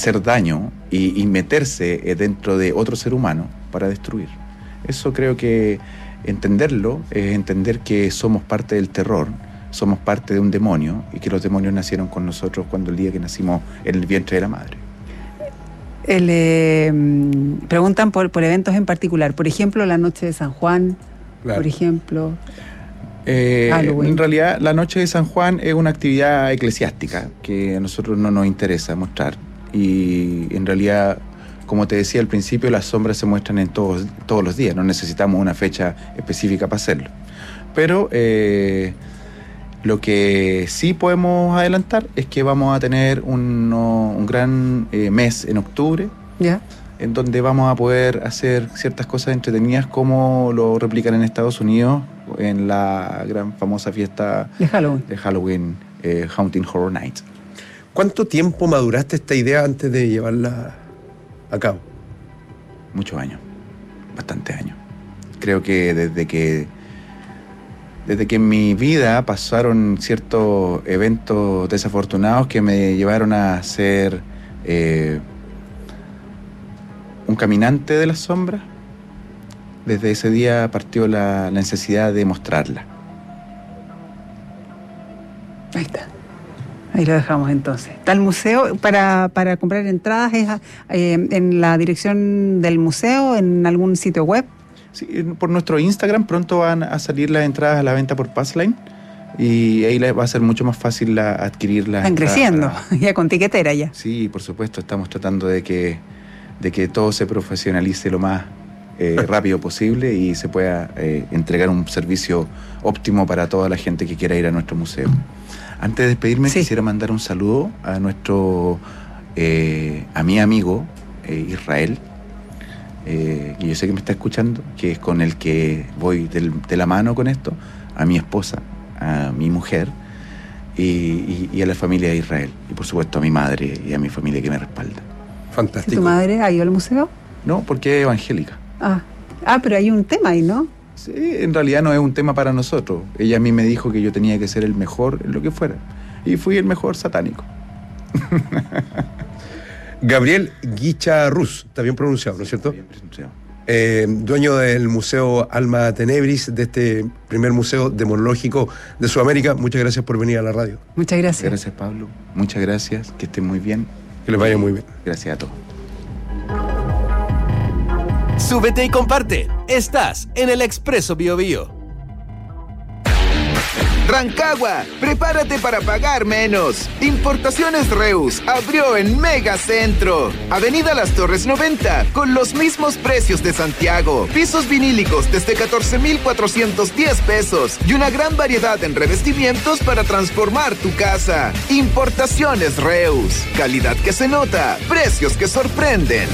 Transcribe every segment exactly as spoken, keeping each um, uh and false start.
hacer daño y, y meterse dentro de otro ser humano para destruir. Eso creo que entenderlo es entender que somos parte del terror, somos parte de un demonio y que los demonios nacieron con nosotros cuando el día que nacimos en el vientre de la madre. El, eh, preguntan por, por eventos en particular, por ejemplo, la noche de San Juan, claro. por ejemplo... Eh, en realidad, la noche de San Juan es una actividad eclesiástica que a nosotros no nos interesa mostrar. Y en realidad, como te decía al principio, las sombras se muestran en todos, todos los días. No necesitamos una fecha específica para hacerlo. Pero eh, lo que sí podemos adelantar es que vamos a tener un, un gran eh, mes en octubre. ¿Ya? En donde vamos a poder hacer ciertas cosas entretenidas como lo replican en Estados Unidos en la gran famosa fiesta de Halloween, de Halloween eh, Haunting Horror Night. ¿Cuánto tiempo maduraste esta idea antes de llevarla a cabo? Muchos años, bastantes años. Creo que desde que desde que en mi vida pasaron ciertos eventos desafortunados que me llevaron a ser eh, un caminante de las sombras, desde ese día partió la, la necesidad de mostrarla. Ahí está. Ahí lo dejamos entonces. Está el museo, para, para comprar entradas, es eh, en la dirección del museo, en algún sitio web. Sí, por nuestro Instagram pronto van a salir las entradas a la venta por Passline y ahí va a ser mucho más fácil la, adquirir las Están creciendo, para... ya con tiquetera ya. Sí, por supuesto, estamos tratando de que, de que todo se profesionalice lo más eh, rápido posible y se pueda eh, entregar un servicio óptimo para toda la gente que quiera ir a nuestro museo. Antes de despedirme, sí. quisiera mandar un saludo a nuestro, eh, a mi amigo eh, Israel, eh, que yo sé que me está escuchando, que es con el que voy del, de la mano con esto, a mi esposa, a mi mujer y, y, y a la familia de Israel. Y por supuesto a mi madre y a mi familia que me respalda. Fantástico. ¿Tu madre ha ido al museo? No, porque es evangélica. Ah, ah pero hay un tema ahí, ¿no? Sí, en realidad no es un tema para nosotros. Ella a mí me dijo que yo tenía que ser el mejor en lo que fuera. Y fui el mejor satánico. Gabriel Guicharruz, está bien pronunciado, ¿no es cierto? Bien pronunciado. Eh, dueño del Museo Alma Tenebris, de este primer museo demonológico de Sudamérica. Muchas gracias por venir a la radio. Muchas gracias. Muchas gracias, Pablo. Muchas gracias. Que estén muy bien. Que les vaya muy bien. Gracias a todos. Súbete y comparte. Estás en el Expreso Bio Bio. Rancagua, prepárate para pagar menos. Importaciones Reus abrió en Megacentro. Avenida Las Torres noventa, con los mismos precios de Santiago. Pisos vinílicos desde catorce mil cuatrocientos diez pesos y una gran variedad en revestimientos para transformar tu casa. Importaciones Reus. Calidad que se nota, precios que sorprenden.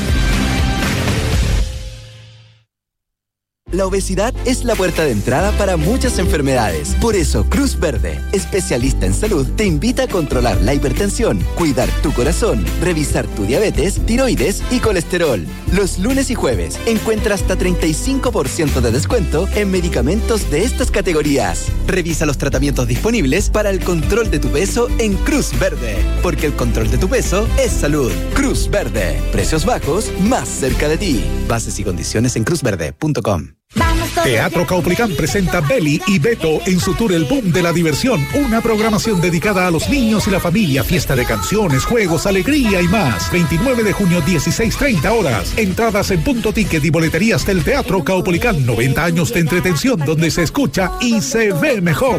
La obesidad es la puerta de entrada para muchas enfermedades. Por eso, Cruz Verde, especialista en salud, te invita a controlar la hipertensión, cuidar tu corazón, revisar tu diabetes, tiroides y colesterol. Los lunes y jueves encuentra hasta treinta y cinco por ciento de descuento en medicamentos de estas categorías. Revisa los tratamientos disponibles para el control de tu peso en Cruz Verde, porque el control de tu peso es salud. Cruz Verde, precios bajos más cerca de ti. Bases y condiciones en cruz verde punto com. Teatro Caupolicán presenta Beli y Beto en su tour El Boom de la Diversión, una programación dedicada a los niños y la familia, fiesta de canciones, juegos, alegría y más. veintinueve de junio, dieciséis treinta horas. Entradas en Punto Ticket y boleterías del Teatro Caupolicán. noventa años de entretención donde se escucha y se ve mejor.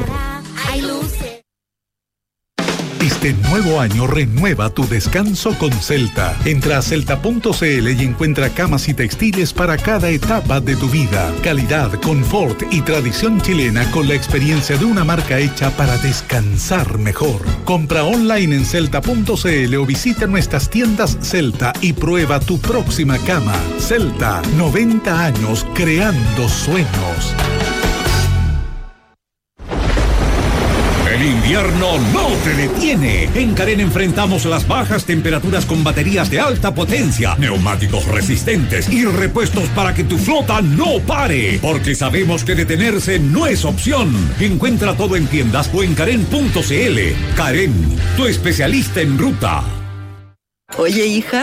Este nuevo año renueva tu descanso con Celta. Entra a celta punto c l y encuentra camas y textiles para cada etapa de tu vida. Calidad, confort y tradición chilena con la experiencia de una marca hecha para descansar mejor. Compra online en celta punto c l o visita nuestras tiendas Celta y prueba tu próxima cama. Celta, noventa años creando sueños. El invierno no te detiene. En Carén enfrentamos las bajas temperaturas con baterías de alta potencia, neumáticos resistentes y repuestos para que tu flota no pare. Porque sabemos que detenerse no es opción. Encuentra todo en tiendas o en carén punto c l. Carén, tu especialista en ruta. Oye, hija,